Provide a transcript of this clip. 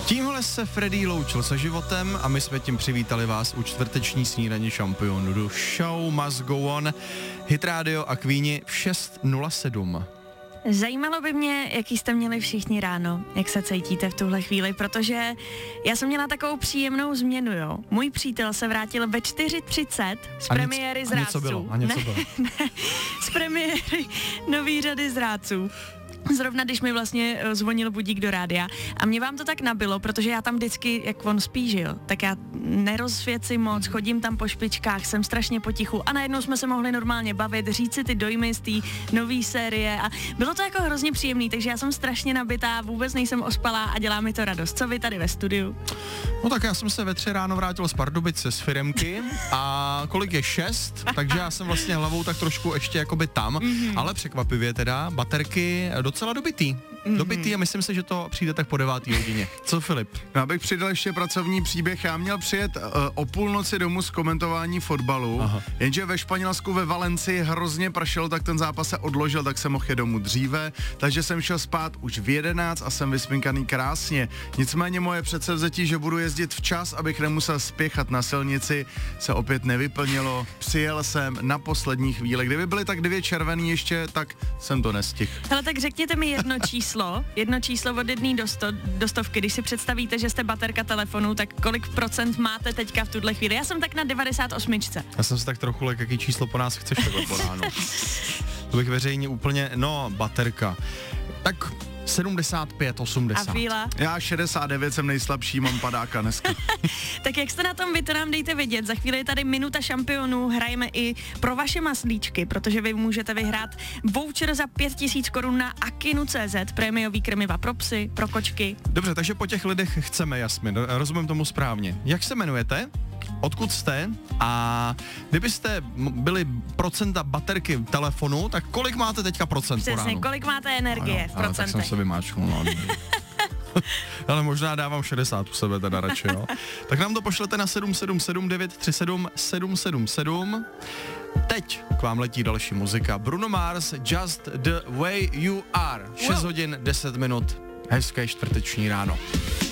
Tímhle se Freddy loučil se životem a my jsme tím přivítali vás u čtvrteční snídaně šampionů. Do show must go on. Hit Radio a Queeni v 6:07. Zajímalo by mě, jaký jste měli všichni ráno, jak se cítíte v tuhle chvíli, protože já jsem měla takovou příjemnou změnu, jo. Můj přítel se vrátil ve 4:30 z premiéry Zrádců. A něco bylo. Ne, z premiéry nový řady Zrádců. Zrovna když mi vlastně zvonil budík do rádia a mě vám to tak nabilo, protože já tam vždycky, jak on spí, že jo, tak já nerozsvěci moc, chodím tam po špičkách, jsem strašně potichu a najednou jsme se mohli normálně bavit, říct si ty dojmy z té nový série a bylo to jako hrozně příjemný, takže já jsem strašně nabitá, vůbec nejsem ospalá a dělá mi to radost. Co vy tady ve studiu? No tak já jsem se ve 3 ráno vrátil z Pardubice z firemky a kolik je 6, takže já jsem vlastně hlavou tak trošku ještě jakoby tam, ale překvapivě teda baterky docela dobitý a myslím si, že to přijde tak po 9. hodině. Co Filip? Já bych přidal ještě pracovní příběh. Já měl přijet o půlnoci domů z komentování fotbalu, jenže ve Španělsku ve Valencii hrozně pršelo, tak ten zápas se odložil, tak jsem mohl jít domů dříve, takže jsem šel spát už v 11 a jsem vysminkaný krásně. Nicméně moje předsevzetí, že budu jezdit včas, abych nemusel spěchat na silnici, se opět nevyplnilo. Přijel jsem na poslední chvíli. Kdyby byly tak 2 červený ještě, tak jsem to nestihl. Hele, tak řekněte mi jedno číslo od 1 do 100, když si představíte, že jste baterka telefonu, tak kolik procent máte teďka v tuhle chvíli? Já jsem tak na 98. Já jsem si tak trochu lek, jaký číslo po nás chceš takhle po ránu. To bych veřejně úplně, baterka. Tak 75, 80. A Fíla? Já 69 jsem nejslabší, mám padáka dneska. Tak jak jste na tom vy, to nám dejte vědět. Za chvíli je tady minuta šampionů, hrajeme i pro vaše maslíčky, protože vy můžete vyhrát voucher za 5000 korun na Akinu.cz, prémiový krmiva pro psy, pro kočky. Dobře, takže po těch lidech chceme, Jasmin, rozumím tomu správně. Jak se jmenujete? Odkud jste? A kdybyste byli procenta baterky telefonu, tak kolik máte teďka procent po ránu? Přesně, kolik máte energie v procentech? Tak jsem se vymáčknul, ale možná dávám 60 u sebe teda radši, jo. Tak nám to pošlete na 777 937 777. Teď k vám letí další muzika. Bruno Mars, Just the Way You Are. 6 hodin, 10 minut. Hezké čtvrteční ráno.